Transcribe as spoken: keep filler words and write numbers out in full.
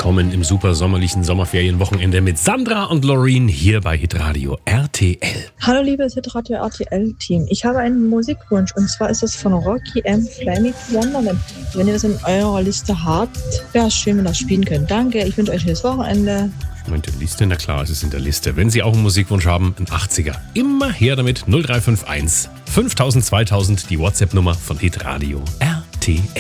willkommen im super sommerlichen Sommerferienwochenende mit Sandra und Loreen hier bei Hitradio R T L. Hallo liebes Hitradio R T L-Team. Ich habe einen Musikwunsch und zwar ist es von Rocky M. Flaming Wonderland. Wenn ihr das in eurer Liste habt, wäre es schön, wenn ihr das spielen könnt. Danke, ich wünsche euch ein schönes Wochenende. Und die Liste, na klar, es ist in der Liste. Wenn Sie auch einen Musikwunsch haben, ein achtziger, immer her damit. null drei fünf eins fünftausend zweitausend, die WhatsApp-Nummer von Hitradio R T L.